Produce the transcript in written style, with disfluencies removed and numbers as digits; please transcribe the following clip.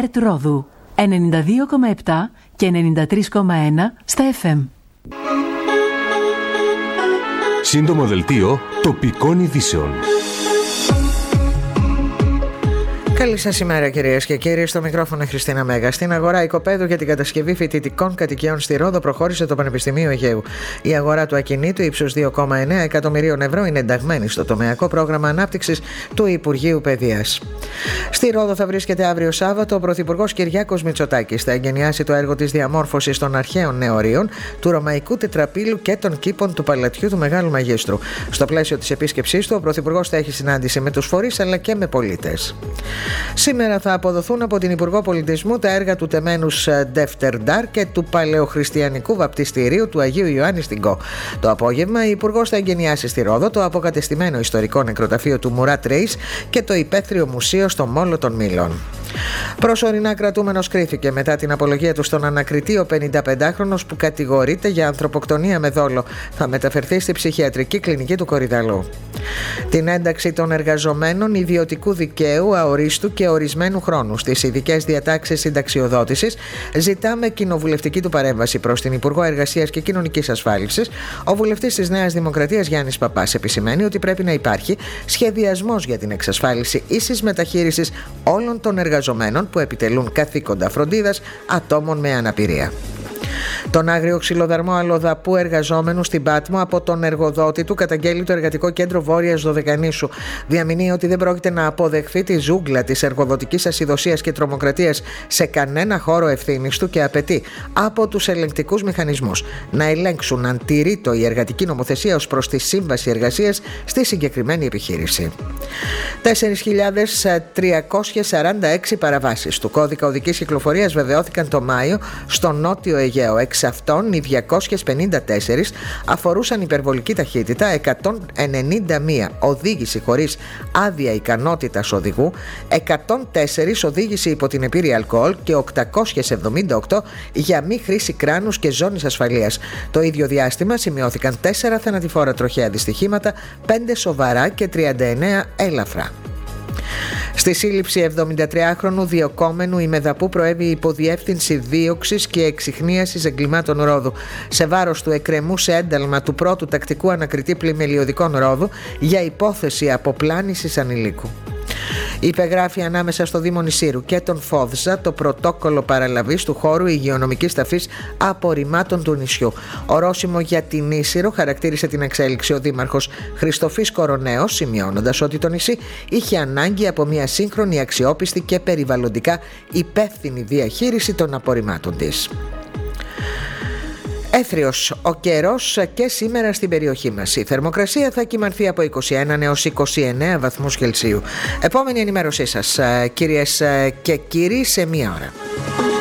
ΕΡΤ Ρόδου 92,7 και 93,1 στα FM. Σύντομο δελτίο τοπικών ειδήσεων. Καλή σας ημέρα, κυρίες και κύριοι. Στο μικρόφωνο Χριστίνα Μέγα. Στην αγορά οικοπαίδου για την κατασκευή φοιτητικών κατοικιών στη Ρόδο προχώρησε το Πανεπιστημίο Αιγαίου. Η αγορά του ακινήτου ύψους 2,9 εκατομμυρίων ευρώ είναι ενταγμένη στο τομεακό πρόγραμμα ανάπτυξης του Υπουργείου Παιδείας. Στη Ρόδο θα βρίσκεται αύριο Σάββατο ο Πρωθυπουργός Κυριάκος Μητσοτάκης. Θα εγκαινιάσει το έργο της διαμόρφωσης των αρχαίων νεωρίων, του Ρωμαϊκού Τετραπύλου και των κήπων του Παλατιού του Μεγάλου Μαγίστρου. Στο πλαίσιο της επίσκεψής του, ο Πρωθυπουργός θα έχει συνάντηση με τους φορείς αλλά και με πολίτες. Σήμερα θα αποδοθούν από την Υπουργό Πολιτισμού τα έργα του τεμένους Ντεφτερντάρ και του Παλαιοχριστιανικού Βαπτιστηρίου του Αγίου Ιωάννη στην Κο. Το απόγευμα η Υπουργός θα εγκαινιάσει στη Ρόδο το αποκατεστημένο ιστορικό νεκροταφείο του Μουράτ Ρέις και το υπαίθριο μουσείο στο Μόλο των Μήλων. Προσωρινά κρατούμενος κρίθηκε μετά την απολογία του στον ανακριτή ο 55χρονος που κατηγορείται για ανθρωποκτονία με δόλο. Θα μεταφερθεί στη ψυχιατρική κλινική του Κορυδαλού. Την ένταξη των εργαζομένων ιδιωτικού δικαίου αορίστου και ορισμένου χρόνου στις ειδικές διατάξεις συνταξιοδότησης ζητάμε κοινοβουλευτική του παρέμβαση προς την Υπουργό Εργασίας και Κοινωνικής Ασφάλισης. Ο βουλευτής της Νέας Δημοκρατίας Γιάννης Παπάς επισημαίνει ότι πρέπει να υπάρχει σχεδιασμός για την εξασφάλιση ίσης μεταχείρισης όλων των εργαζομένων που επιτελούν καθήκοντα φροντίδας ατόμων με αναπηρία. Τον άγριο ξυλοδαρμό αλλοδαπού εργαζόμενου στην Πάτμο από τον εργοδότη του καταγγέλει το Εργατικό Κέντρο Βόρειας Δωδεκανήσου. Διαμηνύει ότι δεν πρόκειται να αποδεχθεί τη ζούγκλα της εργοδοτικής ασυδοσίας και τρομοκρατίας σε κανένα χώρο ευθύνης του και απαιτεί από τους ελεγκτικούς μηχανισμούς να ελέγξουν αν τηρείται η εργατική νομοθεσία ως προς τη σύμβαση εργασίας στη συγκεκριμένη επιχείρηση. 4.346 παραβάσεις του κώδικα οδικής κυκλοφορίας βεβαιώθηκαν το Μάιο στο Νότιο Αιγαίο. Εξ αυτών, οι 254 αφορούσαν υπερβολική ταχύτητα, 191 οδήγηση χωρίς άδεια ικανότητας οδηγού, 104 οδήγηση υπό την επίρρεια αλκοόλ και 878 για μη χρήση κράνους και ζώνης ασφαλείας. Το ίδιο διάστημα σημειώθηκαν 4 θανατηφόρα τροχαία δυστυχήματα, 5 σοβαρά και 39 έλαφρα. Στη σύλληψη 73χρονου διωκόμενου ημεδαπού προέβη υποδιεύθυνση δίωξης και εξιχνίασης εγκλημάτων Ρόδου. Σε βάρος του εκκρεμούσε ένταλμα του πρώτου τακτικού ανακριτή πλημελιωδικών Ρόδου για υπόθεση αποπλάνησης ανηλίκου. Υπεγράφει ανάμεσα στο Δήμο Νησίρου και τον Φόβζα το πρωτόκολλο παραλαβής του χώρου υγειονομικής ταφής απορριμμάτων του νησιού. Ορόσημο για την Ίσυρο χαρακτήρισε την εξέλιξη ο Δήμαρχος Χριστοφής Κοροναίος, σημειώνοντας ότι το νησί είχε ανάγκη από μια σύγχρονη, αξιόπιστη και περιβαλλοντικά υπεύθυνη διαχείριση των απορριμμάτων της. Έθριος ο καιρός και σήμερα στην περιοχή μας. Η θερμοκρασία θα κυμανθεί από 21 έως 29 βαθμούς Κελσίου. Επόμενη ενημέρωσή σας, κυρίες και κύριοι, σε μία ώρα.